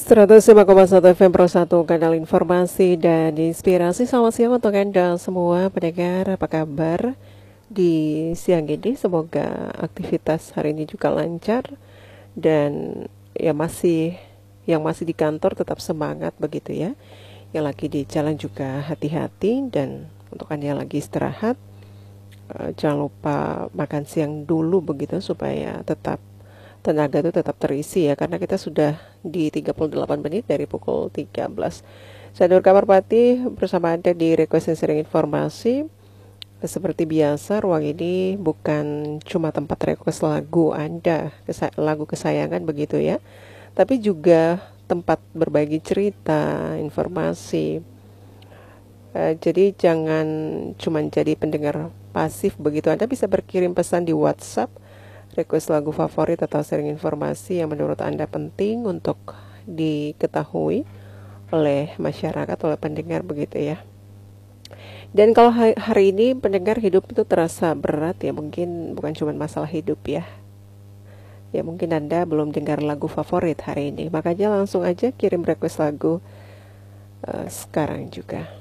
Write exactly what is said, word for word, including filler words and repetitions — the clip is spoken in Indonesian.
seratus lima koma satu F M Pro satu, kanal informasi dan inspirasi. Selamat siang untuk Anda semua pendengar, apa kabar di siang ini? Semoga aktivitas hari ini juga lancar. Dan ya masih yang masih di kantor tetap semangat begitu ya. Yang lagi di jalan juga hati-hati. Dan untuk Anda yang lagi istirahat, uh, jangan lupa makan siang dulu begitu supaya tetap tenaga itu tetap terisi ya, karena kita sudah di tiga puluh delapan menit dari pukul tiga belas. Saya Nur Kamarpati bersama Anda di Request and Sharing Informasi. Seperti biasa, ruang ini bukan cuma tempat request lagu Anda, lagu kesayangan begitu ya, tapi juga tempat berbagi cerita, informasi. Uh, jadi jangan cuma jadi pendengar pasif begitu. Anda bisa berkirim pesan di WhatsApp, request lagu favorit atau sharing informasi yang menurut Anda penting untuk diketahui oleh masyarakat, oleh pendengar begitu ya. Dan kalau hari ini pendengar hidup itu terasa berat ya, mungkin bukan cuma masalah hidup ya. Ya mungkin Anda belum dengar lagu favorit hari ini, makanya langsung aja kirim request lagu uh, sekarang juga.